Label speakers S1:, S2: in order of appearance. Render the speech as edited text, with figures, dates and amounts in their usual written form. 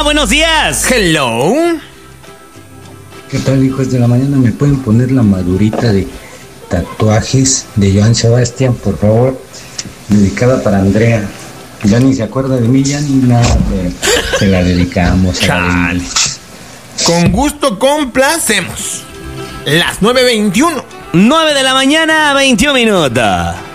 S1: Hola, buenos días.
S2: Hello.
S3: ¿Qué tal, hijos de la mañana? ¿Me pueden poner la madurita de tatuajes de Joan Sebastián, por favor? Dedicada para Andrea. Ya ni se acuerda de mí, ya ni nada. Se la dedicamos.
S2: Chale. Con gusto complacemos. Las 9:21.
S1: 9 de la mañana, 21 minutos.